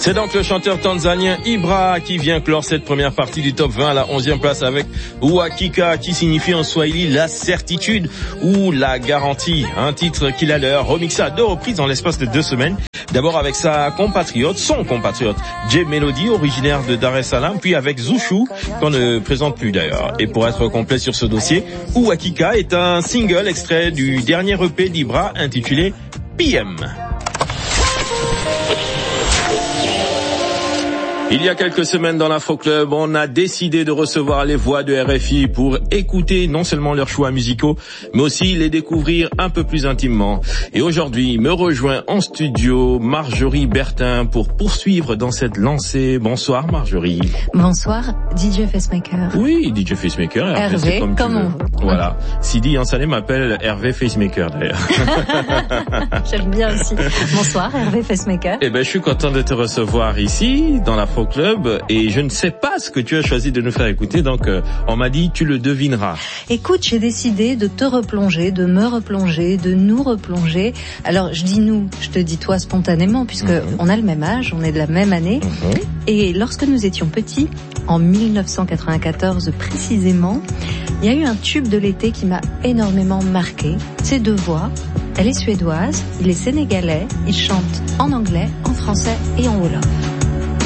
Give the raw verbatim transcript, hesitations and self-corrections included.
C'est donc le chanteur tanzanien Ibra qui vient clore cette première partie du top vingt à la onzième place avec Uhakika, qui signifie en swahili la certitude ou la garantie. Un titre qu'il a l'air remixé à deux reprises dans l'espace de deux semaines. D'abord avec sa compatriote, son compatriote, J Melody, originaire de Dar es Salaam, puis avec Zushu, qu'on ne présente plus d'ailleurs. Et pour être complet sur ce dossier, Uhakika est un single extrait du dernier E P d'Ibra intitulé P M. Il y a quelques semaines dans l'Afro Club, on a décidé de recevoir les voix de R F I pour écouter non seulement leurs choix musicaux, mais aussi les découvrir un peu plus intimement. Et aujourd'hui, me rejoint en studio Marjorie Bertin pour poursuivre dans cette lancée. Bonsoir Marjorie. Bonsoir D J Facemaker. Oui, D J Facemaker. Hervé, Hervé comme, comme on veut. Voilà. Sidi Ansalé m'appelle Hervé Facemaker d'ailleurs. J'aime bien aussi. Bonsoir Hervé Facemaker. Eh ben, je suis content de te recevoir ici dans l'Afro Club, et je ne sais pas ce que tu as choisi de nous faire écouter, donc euh, on m'a dit tu le devineras. Écoute, j'ai décidé de te replonger, de me replonger, de nous replonger. Alors je dis nous, je te dis toi spontanément, puisque mm-hmm. on a le même âge, on est de la même année, mm-hmm. et lorsque nous étions petits, en dix-neuf cent quatre-vingt-quatorze précisément, il y a eu un tube de l'été qui m'a énormément marqué. C'est deux voix. Elle est suédoise, il est sénégalais, il chante en anglais, en français et en wolof.